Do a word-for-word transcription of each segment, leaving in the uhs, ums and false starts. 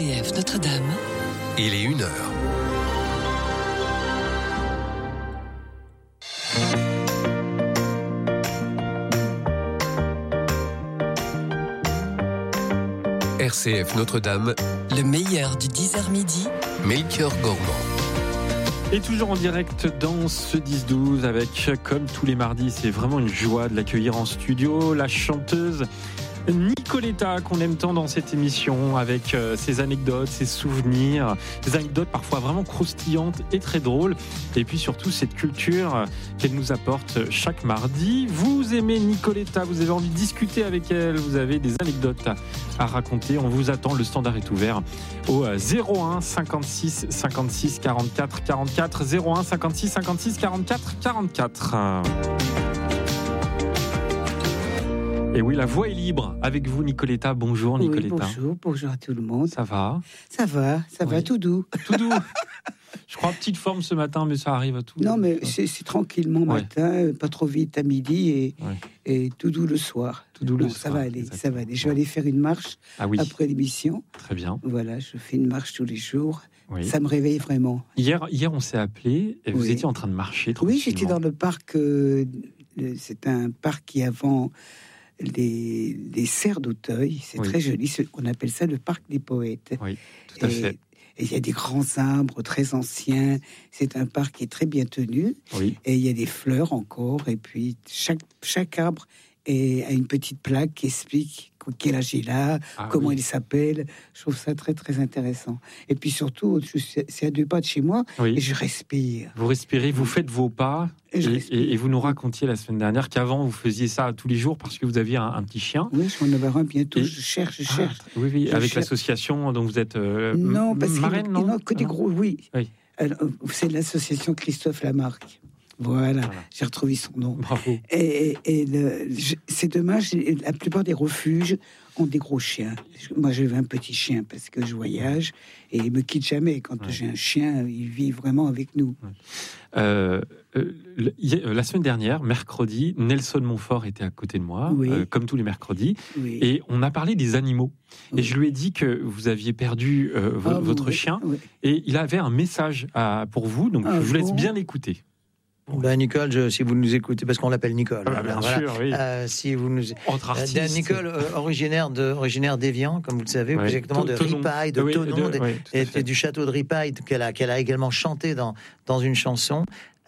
C F Notre-Dame. Il est une heure. R C F Notre-Dame, le meilleur du dix heures midi, Melchior Gormand. Et toujours en direct dans ce dix douze avec, comme tous les mardis, c'est vraiment une joie de l'accueillir en studio, la chanteuse Nicoletta, qu'on aime tant dans cette émission, avec euh, ses anecdotes, ses souvenirs, des anecdotes parfois vraiment croustillantes et très drôles, et puis surtout cette culture qu'elle nous apporte chaque mardi. Vous aimez Nicoletta, vous avez envie de discuter avec elle, vous avez des anecdotes à, à raconter, on vous attend, le standard est ouvert au zéro un cinquante-six cinquante-six quarante-quatre quarante-quatre, zéro un cinquante-six cinquante-six quarante-quatre quarante-quatre. Et oui, la voix est libre avec vous, Nicoletta. Bonjour, Nicoletta. Oui, bonjour, bonjour à tout le monde. Ça va ? Ça va, ça oui. va, tout doux. Tout doux. Je crois petite forme ce matin, mais ça arrive à tout. Non, mais c'est, c'est tranquillement ouais. matin, pas trop vite à midi et, ouais. et tout doux le soir. Tout doux le non, soir. Ça va aller, exactement. ça va aller. Je vais aller faire une marche ah oui. après l'émission. Très bien. Voilà, je fais une marche tous les jours. Oui. Ça me réveille vraiment. Hier, hier, on s'est appelé et vous oui. étiez en train de marcher. Oui, j'étais dans le parc. Euh, le, c'est un parc qui avant. Les, les serres d'Auteuil, c'est oui. très joli. On appelle ça le parc des poètes. Oui, tout à et, fait. Et il y a des grands arbres très anciens. C'est un parc qui est très bien tenu. Oui. Et il y a des fleurs encore. Et puis chaque, chaque arbre est, a une petite plaque qui explique quel âge il a, ah, comment oui. il s'appelle. Je trouve ça très très intéressant. Et puis surtout, c'est à deux pas de chez moi oui. et je respire. Vous respirez, vous faites vos pas. Et, et, et, et vous nous racontiez la semaine dernière qu'avant vous faisiez ça tous les jours parce que vous aviez un, un petit chien. Oui, je vais en avoir un bientôt. Et... Je cherche, je cherche. Ah, oui, oui, je avec cherche. l'association dont vous êtes euh, non, parce marraine, qu'il, non, non, que des gros, oui. oui. Alors, c'est l'association Christophe Lamarck. Voilà, voilà, j'ai retrouvé son nom. Bravo. Et, et, et le, je, c'est dommage, la plupart des refuges ont des gros chiens. Moi, j'avais un petit chien parce que je voyage et il me quitte jamais. Quand ouais. j'ai un chien, il vit vraiment avec nous. Ouais. Euh, euh, la semaine dernière, mercredi, Nelson Montfort était à côté de moi, oui. euh, comme tous les mercredis, oui. et on a parlé des animaux. Oui. Et je lui ai dit que vous aviez perdu euh, v- oh, votre oui. chien, oui. et il avait un message à, pour vous, donc ah, je vous laisse bon. bien écouter. Ben Nicole, je, si vous nous écoutez, parce qu'on l'appelle Nicole. Ah, bien voilà. sûr, oui. Euh, si vous nous, entre artistes. Euh, Nicole, euh, originaire de, originaire d'Évian, comme vous le savez, ouais. exactement de Ripaille, de oui, Thonon, de, oui, et, et du château de Ripaille qu'elle a, qu'elle a également chanté dans dans une chanson.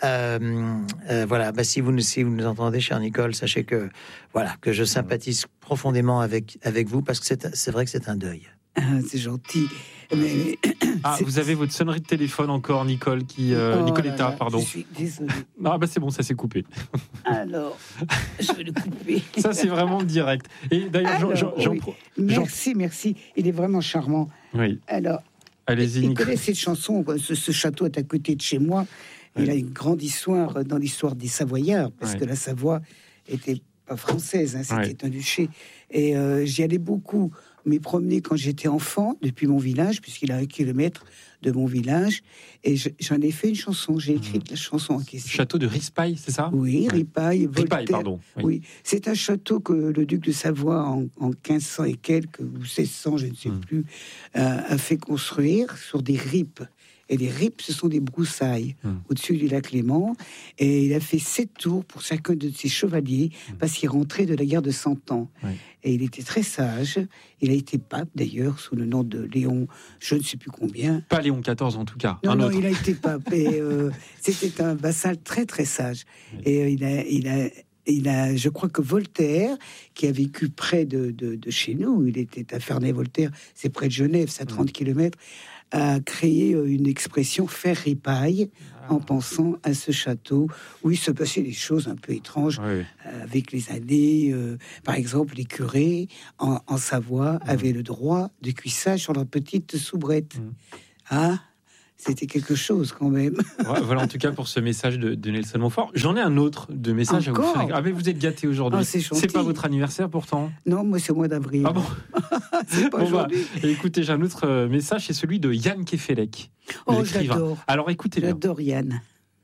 Euh, euh, voilà, bah, si vous si vous nous entendez, chère Nicole, sachez que voilà que je sympathise profondément avec avec vous parce que c'est c'est vrai que c'est un deuil. Ah, c'est gentil. Mais, ah, c'est... vous avez votre sonnerie de téléphone encore, Nicole, qui euh, oh Nicoletta, là là, pardon. Je suis désolée. Ah bah c'est bon, ça s'est coupé. Alors, je vais le couper. Ça c'est vraiment direct. Et d'ailleurs, Alors, j'en, j'en, oui. j'en... merci, merci. Il est vraiment charmant. Oui. Alors, allez-y. Il Nicole. connaît cette chanson. Ce, ce château est à côté de chez moi. Il oui. a une grande histoire dans l'histoire des Savoyards, parce oui. que la Savoie était pas française, hein, c'était oui. un duché. Et euh, j'y allais beaucoup m'y promener quand j'étais enfant, depuis mon village, puisqu'il a un kilomètre de mon village. Et je, j'en ai fait une chanson, j'ai écrit mmh. la chanson en question. Château de Ripaille, c'est ça ? Oui, Ripaille, Voltaire. Ripaille, pardon. Oui. oui, c'est un château que le duc de Savoie, en, en quinze cents et quelques, ou seize cents, je ne sais mmh. plus, euh, a fait construire sur des ripes. Et les ripes, ce sont des broussailles mmh. au-dessus du lac Léman. Et il a fait sept tours pour chacun de ses chevaliers mmh. parce qu'il rentrait de la guerre de Cent Ans. Oui. Et il était très sage. Il a été pape, d'ailleurs, sous le nom de Léon, je ne sais plus combien. Pas Léon quatorze, en tout cas. Non, un non, autre. il a été pape. Et euh, c'était un vassal très, très sage. Oui. Et euh, il a... Il a Il a, je crois que Voltaire, qui a vécu près de, de, de chez nous, il était à Ferney-Voltaire, c'est près de Genève, c'est à trente kilomètres, a créé une expression faire ripaille ah. en pensant à ce château où il se passait des choses un peu étranges oui. euh, avec les années. Euh, par exemple, les curés en, en Savoie mmh. avaient le droit de cuissage sur leur petite soubrette. Mmh. Ah, c'était quelque chose quand même. Voilà, en tout cas pour ce message de, de Nelson Montfort. J'en ai un autre de message Encore à vous faire. Ah mais vous êtes gâtés aujourd'hui. Ah, c'est, c'est pas votre anniversaire pourtant. Non, moi c'est au mois d'avril. Ah bon. C'est pas bon, aujourd'hui. Bah, écoutez, j'ai un autre message, c'est celui de Yann Kefelec. Oh, l'écrivain. j'adore. Alors écoutez-le. J'adore Yann.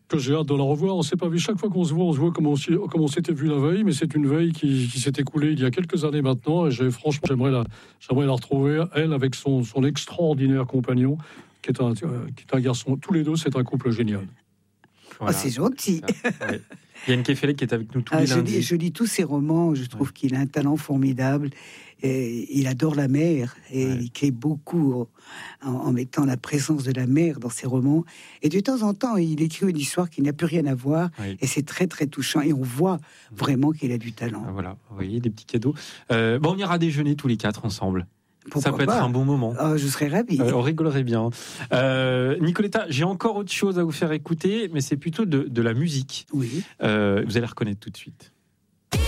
que j'ai hâte de la revoir. On ne s'est pas vu. Chaque fois qu'on se voit, on se voit comme on, s'y- comme on s'était vu la veille, mais c'est une veille qui, qui s'est écoulée il y a quelques années maintenant. Et j'ai, franchement, j'aimerais la, j'aimerais la retrouver, elle, avec son, son extraordinaire compagnon, qui est, un, euh, qui est un garçon. Tous les deux, c'est un couple génial. Voilà. Oh, c'est gentil. Ouais. Yann Keffelé qui est avec nous tous Ah, les je, lundis. lis, je lis tous ses romans, je trouve ouais. qu'il a un talent formidable. Et il adore la mer et ouais. il écrit beaucoup en, en mettant la présence de la mer dans ses romans. Et de temps en temps, il écrit une histoire qui n'a plus rien à voir ouais. et c'est très très touchant. Et on voit vraiment qu'il a du talent. Ah, voilà, vous voyez, des petits cadeaux. Euh, bon, on ira déjeuner tous les quatre ensemble. Pourquoi ça peut pas. Être un bon moment. Oh, je serais ravi. Euh, on rigolerait bien. Euh, Nicoletta, j'ai encore autre chose à vous faire écouter, mais c'est plutôt de, de la musique. Oui. Euh, vous allez reconnaître tout de suite.